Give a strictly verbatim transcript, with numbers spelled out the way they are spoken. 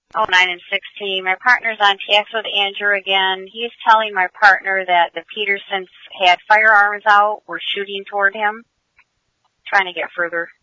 Oh, nine and sixteen. My partner's on tax with Andrew again. He's telling my partner that the Petersons had firearms out, were shooting toward him, trying to get further